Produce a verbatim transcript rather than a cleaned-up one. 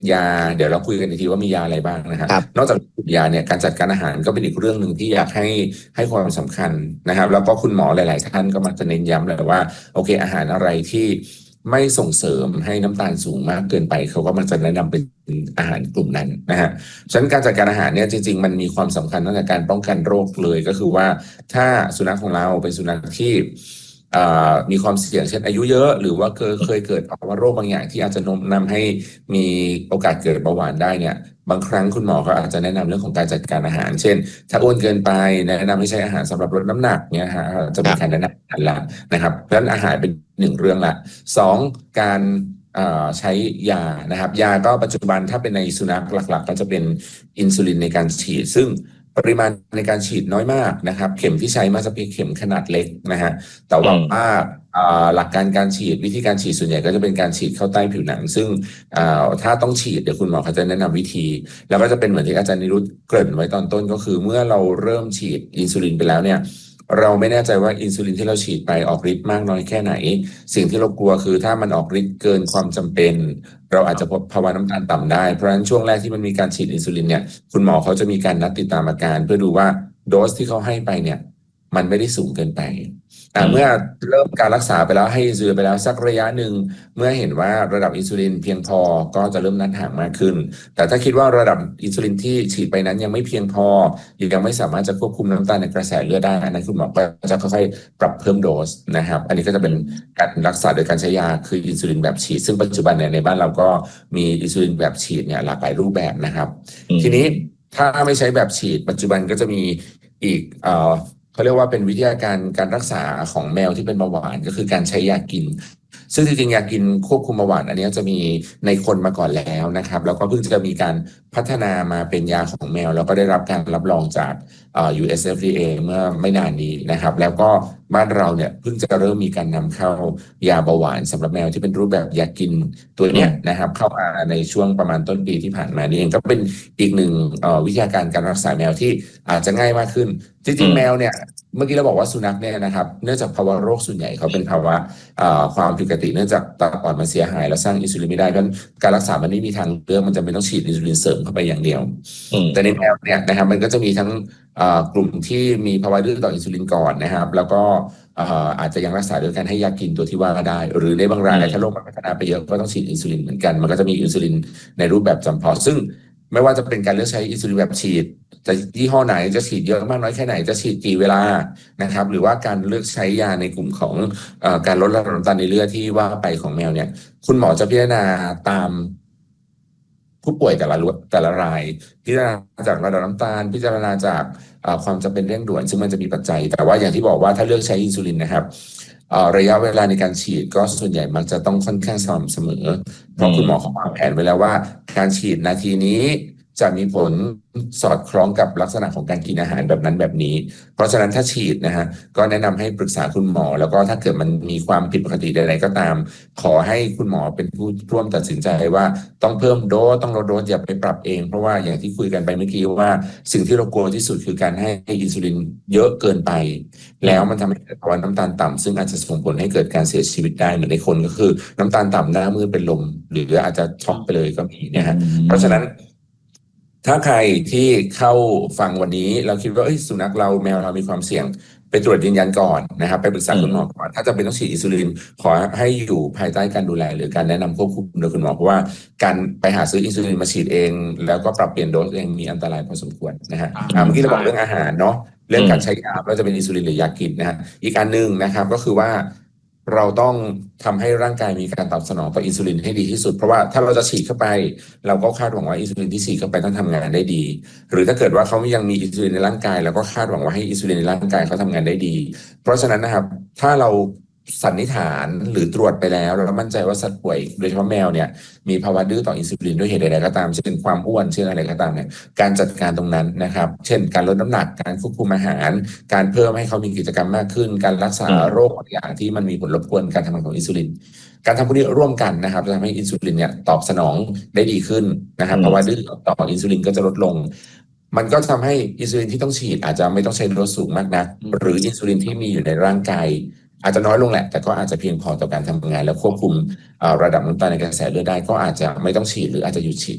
ยาเดี๋ยวเราคุยกันอีกทีว่ามียาอะไรบ้างนะฮะครับนอกจากยาเนี่ยการจัดการอาหารก็เป็นอีกเรื่องหนึ่งที่อยากให้ให้ความสำคัญนะครับแล้วก็คุณหมอหลายๆท่านก็มักจะเน้นย้ำเลยว่าโอเคอาหารอะไรที่ไม่ส่งเสริมให้น้ำตาลสูงมากเกินไปเขาก็มักจะแนะนำเป็นอาหารกลุ่มนั้นนะฮะฉะนั้นการจัดการอาหารเนี่ยจริงๆมันมีความสำคัญตั้งแต่การป้องกันโรคเลยก็คือว่าถ้าสุนัขของเราเป็นสุนัขที่มีความเสี่ยงเช่นอายุเยอะหรือว่าเคยเคยเกิดภาวะโรคบางอย่างที่อาจจะนำนำให้มีโอกาสเกิดเบาหวานได้เนี่ยบางครั้งคุณหมอก็อาจจะแนะนำเรื่องของการจัดการอาหารเช่นถ้าอ้วนเกินไปแนะนำให้ใช้อาหารสำหรับลดน้ำหนักเนี่ยฮะจะเป็นการแนะนำกันละนะครับเพราะฉะนั้นอาหารเป็นหนึ่งเรื่องละสองการใช้ยานะครับยาก็ปัจจุบันถ้าเป็นในสุนัขหลักๆก็จะเป็นอินซูลินในการฉีดซึ่งปริมาณในการฉีดน้อยมากนะครับเข็มที่ใช้มาจะเป็นเข็มขนาดเล็กนะฮะแต่ว่าหลักการการฉีดวิธีการฉีดส่วนใหญ่ก็จะเป็นการฉีดเข้าใต้ผิวหนังซึ่งถ้าต้องฉีดเดี๋ยวคุณหมอเขาจะแนะนำวิธีแล้วก็จะเป็นเหมือนที่อาจารย์นิรุตเกริ่นไว้ตอนต้นก็คือเมื่อเราเริ่มฉีดอินซูลินไปแล้วเนี่ยเราไม่แน่ใจว่าอินซูลินที่เราฉีดไปออกฤทธิ์มากน้อยแค่ไหนสิ่งที่เรากลัวคือถ้ามันออกฤทธิ์เกินความจำเป็นเราอาจจะพบภาวะน้ำตาลต่ำได้เพราะฉะนั้นช่วงแรกที่มันมีการฉีดอินซูลินเนี่ยคุณหมอเขาจะมีการนัดติดตามอาการเพื่อดูว่าโดสที่เขาให้ไปเนี่ยมันไม่ได้สูงเกินไปเมื่อเริ่มการรักษาไปแล้วให้อินซูลินไปแล้วสักระยะหนึ่งเมื่อเห็นว่าระดับอินซูลินเพียงพอก็จะเริ่มนัดห่างมากขึ้นแต่ถ้าคิดว่าระดับอินซูลินที่ฉีดไปนั้นยังไม่เพียงพอยังไม่สามารถจะควบคุมน้ำตาลในกระแสเลือดได้อันนั้นคุณหมอก็จะค่อยๆปรับเพิ่มโดสนะครับอันนี้ก็จะเป็นการรักษาโดยการใช้ยาคืออินซูลินแบบฉีดซึ่งปัจจุบันเนี่ยในบ้านเราก็มีอินซูลินแบบฉีดเนี่ยหลากหลายรูปแบบนะครับทีนี้ถ้าไม่ใช้แบบฉีดปัจจุบันก็จะมีอีกเอ่อเขาเรียกว่าเป็นวิทยาการการรักษาของแมวที่เป็นเบาหวานก็คือการใช้ยากินซึ่งจริงๆยากินควบคุมเบาหวานอันนี้จะมีในคนมาก่อนแล้วนะครับแล้วก็เพิ่งจะมีการพัฒนามาเป็นยาของแมวแล้วก็ได้รับการรับรองจากยู เอส เอฟ ดี เอ เมื่อไม่นานนี้นะครับแล้วก็บ้านเราเนี่ยเพิ่งจะเริ่มมีการนำเข้ายาเบาหวานสำหรับแมวที่เป็นรูปแบบยากินตัวเนี้ยนะครับเข้ามาในช่วงประมาณต้นปีที่ผ่านมานี่เองก็เป็นอีกหนึ่งวิทยาการการรักษาแมวที่อาจจะง่ายมากขึ้นจริงๆแมวเนี่ยเมื่อกี้เราบอกว่าสุนัขเนี่ยนะครับเนื่องจากภาวะโรคส่วนใหญ่เขาเป็นภาวะความผิดปกติเนื่องจากตับอ่อนมันเสียหายแล้วสร้างอินซูลินไม่ได้เพราะฉะนั้นการรักษามันไม่มีทางเลือกมันจะเป็นต้องฉีดอินซูลินเสริมเข้าไปอย่างเดียวแต่ในแมวเนี่ยนะครับมันก็จะมีทั้งกลุ่มที่มีภาวะดื้อต่ออินซูลินก่อนนะครับแล้วก็อาจจะยังรักษาโดยการให้ยากินตัวที่ว่าได้หรือในบางรายถ้าโรคมันพัฒนาไปเยอะก็ต้องฉีดอินซูลินเหมือนกันมันก็จะมีอินซูลินในรูปแบบจำเพาะซึ่งไม่ว่าจะเป็นการเลือกใช้อินซูลินแบบฉีดจะยี่ห้อไหนจะฉีดเยอะมากน้อยแค่ไหนจะฉีดกี่เวลานะครับหรือว่าการเลือกใช้ยาในกลุ่มของเอ่อการลดระดับน้ำตาลในเลือดที่ว่าไปของแมวเนี่ยคุณหมอจะพิจารณาตามผู้ป่วยแต่ละแต่ละรายพิจารณาจากระดับน้ำตาลพิจารณาจากความจำเป็นเร่งด่วนซึ่งมันจะมีปัจจัยแต่ว่าอย่างที่บอกว่าถ้าเลือกใช้อินซูลินนะครับระยะเวลาในการฉีดก็ส่วนใหญ่มักจะต้องค่อนข้างสม่ำเสมอเพราะคุณหมอเขาวางแผนไว้แล้วว่าการฉีดนาทีนี้จะมีผลสอดคล้องกับลักษณะของการกินอาหารแบบนั้นแบบนี้เพราะฉะนั้นถ้าฉีดนะฮะก็แนะนำให้ปรึกษาคุณหมอแล้วก็ถ้าเกิดมันมีความผิดปกติใดๆก็ตามขอให้คุณหมอเป็นผู้ร่วมตัดสินใจว่าต้องเพิ่มโดสต้องลดโดสอย่าไปปรับเองเพราะว่าอย่างที่คุยกันไปเมื่อกี้ว่าสิ่งที่เรากลัวที่สุดคือการให้อินซูลินเยอะเกินไปแล้วมันทำให้เกิดภาวะน้ำตาลต่ำซึ่งอาจจะส่งผลให้เกิดการเสียชีวิตได้เหมือนในคนก็คือน้ำตาลต่ำหน้ามืดเป็นลมหรืออาจจะช็อกไปเลยก็มีนะฮะเพราะฉะนั้นถ้าใครที่เข้าฟังวันนี้เราคิดว่าสุนัขเราแมวเรามีความเสี่ยงไปตรวจยืนยันก่อนนะครับไปปรึกษาคุณหมอก่อนถ้าจะเป็นต้องฉีดอินซูลินขอให้อยู่ภายใต้การดูแลหรือการแนะนำควบคุมโดยคุณหมอเพราะว่าการไปหาซื้ออินซูลินมาฉีดเองแล้วก็ปรับเปลี่ยนโดสเองมีอันตรายพอสมควรนะฮะเมื่อกี้เราบอกเรื่องอาหารเนาะเรื่องการใช้ยาเราจะเป็นอินซูลินหรือยากินนะฮะอีกอันนึงนะครับก็คือว่าเราต้องทำให้ร่างกายมีการตอบสนองต่ออินซูลินให้ดีที่สุดเพราะว่าถ้าเราจะฉีดเข้าไปเราก็คาดหวังว่าอินซูลินที่ฉีดเข้าไปต้องทำงานได้ดีหรือถ้าเกิดว่าเขายังมีอินซูลินในร่างกายเราก็คาดหวังว่าให้อินซูลินในร่างกายเขาทำงานได้ดีเพราะฉะนั้นนะครับถ้าเราสันนิษฐานหรือตรวจไปแล้วเรามั่นใจว่าสัตว์ป่วยโดยเฉพาะแมวเนี่ยมีภาวะดื้อต่ออินซูลินด้วยเหตุใดๆก็ตามเช่นความอ้วนเช่นอะไรก็ตามเนี่ยการจัดการตรงนั้นนะครับเช่นการลดน้ำหนักการควบคุมอาหารการเพิ่มให้เขามีกิจกรรมมากขึ้นการรักษาโรคบางอย่างที่มันมีผลรบกวนการทำงานของอินซูลินการทำพวกนี้ร่วมกันนะครับจะทำให้อินซูลินเนี่ยตอบสนองได้ดีขึ้นนะครับภาวะดื้อต่ออินซูลินก็จะลดลงมันก็ทำให้อินซูลินที่ต้องฉีดอาจจะไม่ต้องใช้โดสสูงมากนักหรืออินซูลินที่มีอยู่ในร่างกายอาจจะน้อยลงแหละแต่ก็อาจจะเพียงพอต่อการทำงานและควบคุมระดับน้ำตาลในกระแสเลือดได้ก็อาจจะไม่ต้องฉีดหรืออาจจะหยุดฉีด